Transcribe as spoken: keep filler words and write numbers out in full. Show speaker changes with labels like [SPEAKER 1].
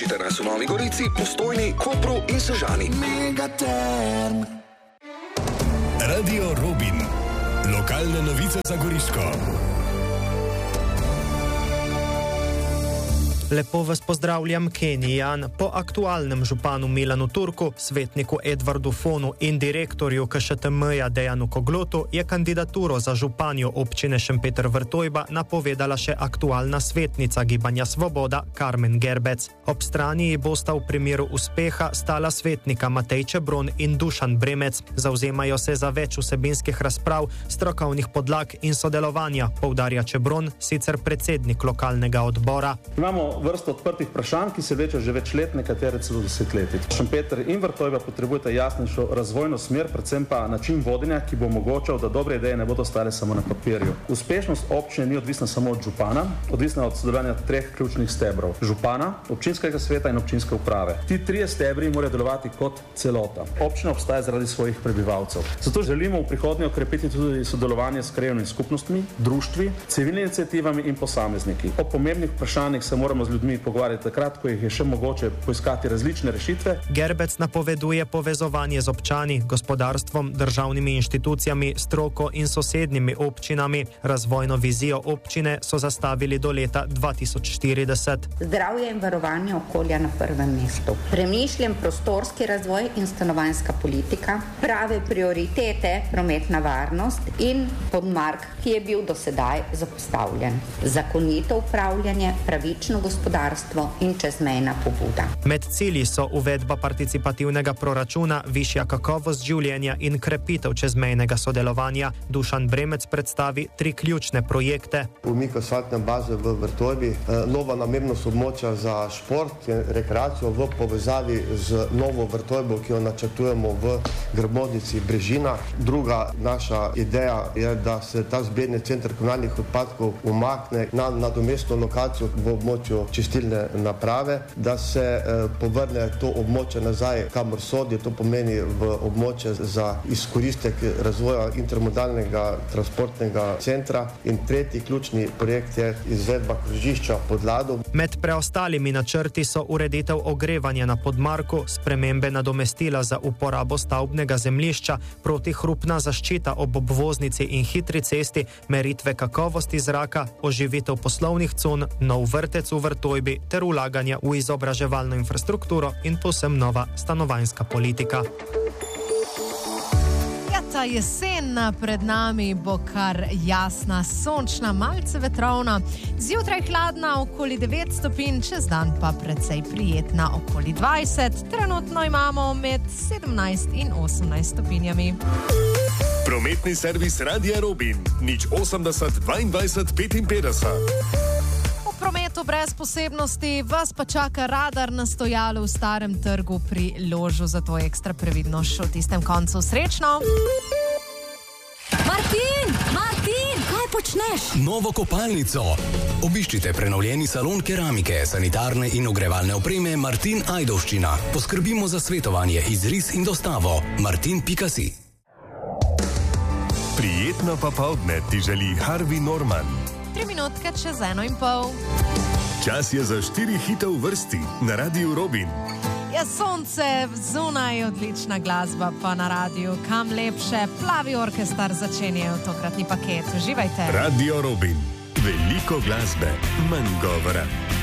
[SPEAKER 1] Slišite nas v Novi Gorici, Postojni, Kopru in Sežani. Megaterm.
[SPEAKER 2] Radio Robin. Lokalne novice za Goriško.
[SPEAKER 3] Lepo vas pozdravljam, Kenijan. Po aktualnem županu Milanu Turku, svetniku Edvardu Fonu in direktorju K Š T M-ja Dejanu Koglotu je kandidaturo za županjo občine Šempeter-Vrtojba napovedala še aktualna svetnica Gibanja Svoboda Karmen Gerbec. Ob strani ji bosta v primeru uspeha stala svetnika Matej Čebron in Dušan Bremec. Zavzemajo se za več vsebinskih razprav, strokovnih podlag in sodelovanja, poudarja Čebron, sicer predsednik lokalnega odbora.
[SPEAKER 4] Imamo vrsto odprtih vprašanj, ki se vlečejo že več let, nekatere celo desetletij. Šempeter in Vrtojba potrebujeta jasnejšo razvojno smer, predvsem pa način vodenja, ki bo omogočal, da dobre ideje ne bodo ostale samo na papirju. Uspešnost občine ni odvisna samo od župana, odvisna od sodelovanja treh ključnih stebrov: župana, občinskega sveta in občinske uprave. Ti trije stebri morajo delovati kot celota. Občina obstaja zaradi svojih prebivalcev. Zato želimo v prihodnje okrepiti tudi sodelovanje s krajevnimi skupnostmi, društvi, civilnimi iniciativami in posamezniki. O pomembnih vprašanjih se moramo z ljudmi pogovarjati takrat, ko jih je še mogoče poiskati različne rešitve.
[SPEAKER 3] Gerbec napoveduje povezovanje z občani, gospodarstvom, državnimi inštitucijami, stroko in sosednjimi občinami. Razvojno vizijo občine so zastavili do leta dva tisoč štirideset.
[SPEAKER 5] Zdravje in varovanje okolja na prvem mestu. Premišljen prostorski razvoj in stanovanjska politika, prave prioritete, prometna varnost in podmark, ki je bil do sedaj zapostavljen. Zakonito upravljanje, pravično gospodarstvo in čezmejna pobuda.
[SPEAKER 3] Med cilji so uvedba participativnega proračuna, višja kakovost življenja in krepitev čezmejnega sodelovanja. Dušan Bremec predstavi tri ključne projekte.
[SPEAKER 6] Umik asfaltne baze v Vrtojbi, nova namembnost območja za šport in rekreacijo v povezavi z novo Vrtojbo, ki jo načrtujemo v Grbovnici Brežina. Druga naša ideja je, da se ta zbirni center komunalnih odpadkov umakne na nadomestno lokacijo v območju čistilne naprave, da se eh, povrne to območje nazaj, kamor sodi, to pomeni v območje za izkoristek razvoja intermodalnega transportnega centra. In tretji ključni projekt je izvedba krožišča pod Lado.
[SPEAKER 3] Med preostalimi načrti so ureditev ogrevanja na podmarku, spremembe nadomestila za uporabo stavbnega zemljišča, protihrupna zaščita ob obvoznici in hitri cesti, meritve kakovosti zraka, oživitev poslovnih con, nov vrtec v Vrtojbi ter vlaganja v izobraževalno infrastrukturo in povsem nova stanovanjska politika.
[SPEAKER 7] Ja, ta jesen pred nami bo kar jasna, sončna, malce vetrovna, zjutraj hladna okoli devet stopinj, čez dan pa precej prijetna okoli dvajset. Trenutno imamo med sedemnajst in osemnajst stopinjami.
[SPEAKER 2] Prometni servis Radia Robin, nič osemdeset dvaindvajset petinpetdeset.
[SPEAKER 7] V prometu brez posebnosti vas pa čaka radar na stojalu v Starem trgu pri ložu, zato ekstra previdnost v tistem koncu. Srečno!
[SPEAKER 8] Martin! Martin! Kaj počneš?
[SPEAKER 9] Novo kopalnico. Obiščite prenovljeni salon keramike, sanitarne in ogrevalne opreme Martin Ajdovščina. Poskrbimo za svetovanje, izris in dostavo. martin pika si.
[SPEAKER 2] Prijetno popoldne ti želi Harvey Norman.
[SPEAKER 7] Tri minutke čez eno in pol.
[SPEAKER 2] Čas je za štiri hite v vrsti na Radiu Robin.
[SPEAKER 7] Je sonce, zunaj odlična glasba, pa na radiju kam lepše. Plavi orkestar začenjajo tokratni paket. Uživajte.
[SPEAKER 2] Radio Robin. Veliko glasbe, manj govora.